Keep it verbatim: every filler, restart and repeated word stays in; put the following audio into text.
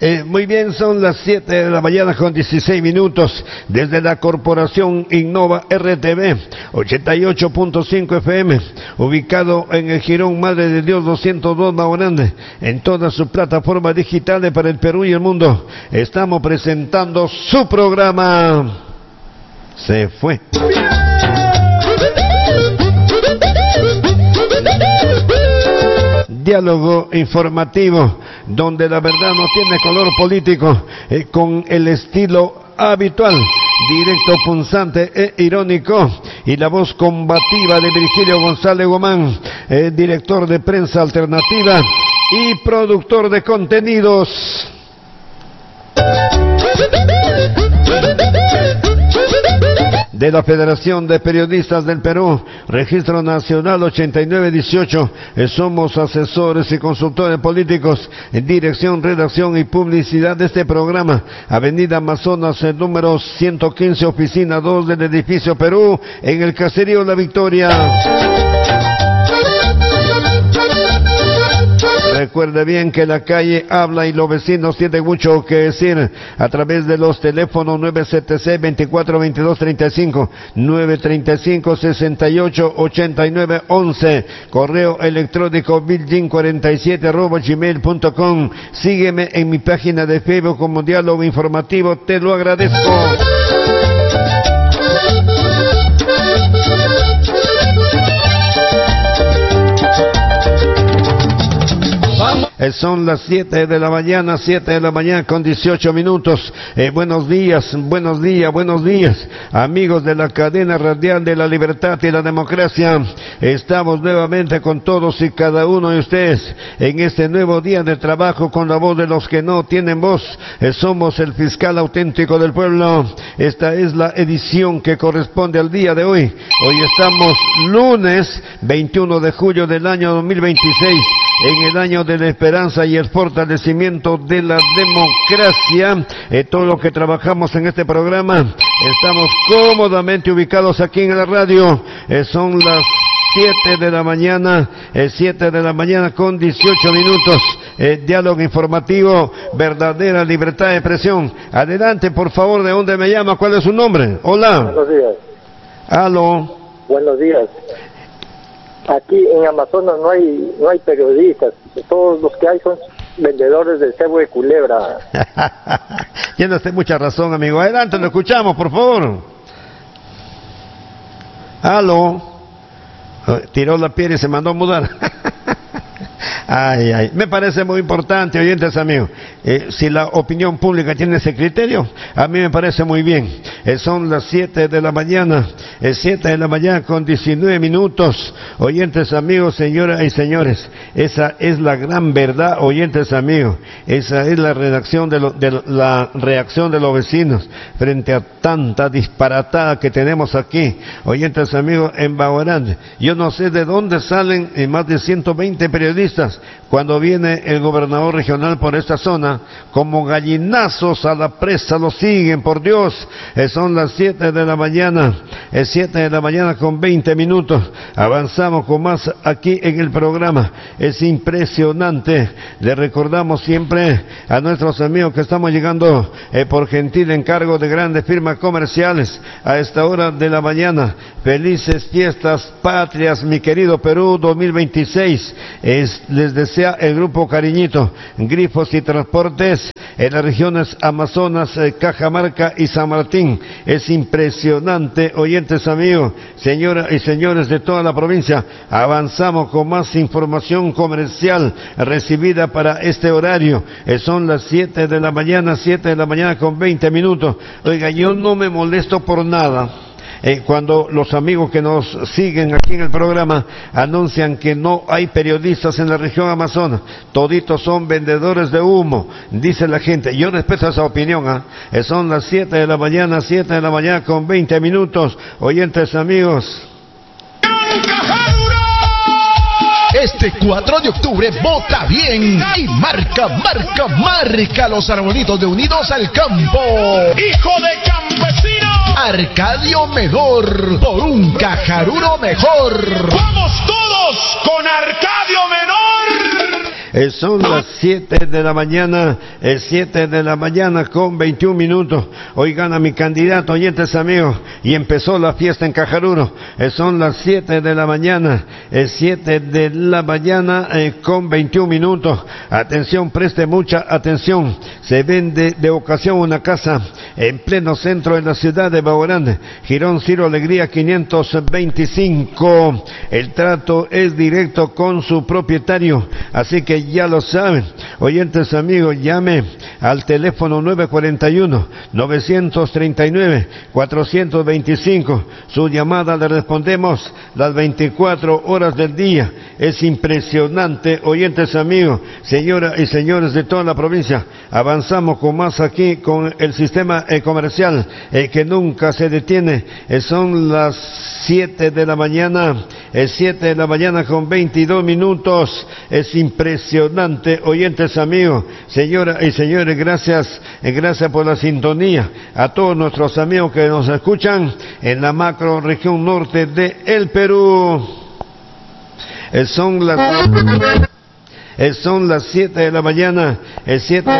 Eh, muy bien, son las siete de la mañana con dieciséis minutos desde la Corporación Innova R T V ochenta y ocho punto cinco F M, ubicado en el Jirón Madre de Dios doscientos dos Maurande, en todas sus plataformas digitales para el Perú y el mundo. Estamos presentando su programa Se Fue. Diálogo informativo, donde la verdad no tiene color político, eh, con el estilo habitual, directo, punzante e irónico, y la voz combativa de Virgilio González Gomán, eh, director de prensa alternativa y productor de contenidos. De la Federación de Periodistas del Perú, Registro Nacional ochenta y nueve dieciocho, eh, somos asesores y consultores políticos, en dirección, redacción y publicidad de este programa. Avenida Amazonas, el número ciento quince, oficina dos del edificio Perú, en el Caserío La Victoria. Recuerde bien que la calle habla y los vecinos tienen mucho que decir a través de los teléfonos nueve siete seis, veinticuatro, veintidós, treinta y cinco, nueve treinta y cinco, sesenta y ocho, ochenta y nueve, once, correo electrónico biljin cuarenta y siete arroba gmail punto com. Sígueme en mi página de Facebook como Diálogo Informativo, te lo agradezco. Son las siete de la mañana, siete de la mañana con dieciocho minutos. Eh, buenos días, buenos días, buenos días, amigos de la cadena radial de la libertad y la democracia. Estamos nuevamente con todos y cada uno de ustedes en este nuevo día de trabajo con la voz de los que no tienen voz. Eh, somos el fiscal auténtico del pueblo. Esta es la edición que corresponde al día de hoy. Hoy estamos lunes veintiuno de julio del año dos mil veintiséis. En el año de la esperanza y el fortalecimiento de la democracia, eh, todo lo que trabajamos en este programa, estamos cómodamente ubicados aquí en la radio. Eh, son las siete de la mañana, eh, siete de la mañana con dieciocho minutos. Eh, diálogo informativo, verdadera libertad de expresión. Adelante, por favor, ¿de dónde me llama? ¿Cuál es su nombre? Hola. Buenos días. Aló. Buenos días. Aquí en Amazonas no hay no hay periodistas, todos los que hay son vendedores del cebo de culebra. Tiene usted mucha razón, amigo. Adelante, lo escuchamos, por favor. Aló. Tiró la piedra y se mandó a mudar. Ay, ay, me parece muy importante, oyentes amigos, eh, si la opinión pública tiene ese criterio, a mí me parece muy bien. Eh, son las siete de la mañana, eh, siete de la mañana con diecinueve minutos, oyentes amigos, señoras y señores, esa es la gran verdad, oyentes amigos, esa es la redacción de, lo, de la reacción de los vecinos frente a tanta disparatada que tenemos aquí, oyentes amigos, en Baguarán. Yo no sé de dónde salen eh, más de ciento veinte periodistas cuando viene el gobernador regional por esta zona, como gallinazos a la presa lo siguen, por Dios. Eh, son las siete de la mañana, es siete de la mañana con veinte minutos, avanzamos con más aquí en el programa. Es impresionante, le recordamos siempre a nuestros amigos que estamos llegando eh, por gentil encargo de grandes firmas comerciales a esta hora de la mañana. Felices fiestas patrias, mi querido Perú dos mil veintiséis. Es, les desea el Grupo Cariñito, Grifos y Transportes en las regiones Amazonas, eh, Cajamarca y San Martín. Es impresionante, oyentes amigos, señoras y señores de toda la provincia. Avanzamos con más información comercial recibida para este horario. Eh, son las siete de la mañana, siete de la mañana con veinte minutos. Oiga, yo no me molesto por nada. Eh, cuando los amigos que nos siguen aquí en el programa anuncian que no hay periodistas en la región Amazonas, toditos son vendedores de humo, dice la gente. Yo respeto esa opinión, ¿eh? Eh, son las siete de la mañana, siete de la mañana con veinte minutos, oyentes amigos. Este cuatro de octubre vota bien y marca, marca, marca los arbolitos de Unidos al Campo. ¡Hijo de campesino! Arcadio Menor, por un Cajarulo mejor. ¡Vamos todos con Arcadio Menor! Eh, son las siete de la mañana, eh, siete de la mañana con veintiún minutos. Hoy gana mi candidato, oyentes amigos, y empezó la fiesta en Cajaruro. Eh, son las siete de la mañana, eh, siete de la mañana eh, con veintiún minutos. Atención, preste mucha atención. Se vende de ocasión una casa en pleno centro de la ciudad de Baorán. Girón Ciro Alegría quinientos veinticinco. El trato es directo con su propietario, así que ya lo saben. Oyentes amigos, llame al teléfono nueve cuatro uno, nueve tres nueve, cuatro dos cinco. Su llamada le respondemos las veinticuatro horas del día. Es impresionante, oyentes amigos, señoras y señores de toda la provincia. Avanzamos con más aquí con el sistema eh, comercial eh, que nunca se detiene. Eh, son las siete de la mañana, es siete de la mañana con veintidós minutos. Es impresionante, oyentes amigos, señoras y señores, gracias, eh, gracias por la sintonía. A todos nuestros amigos que nos escuchan en la macro región norte de el Perú. Eh, son las... Eh, son las siete de la mañana, el siete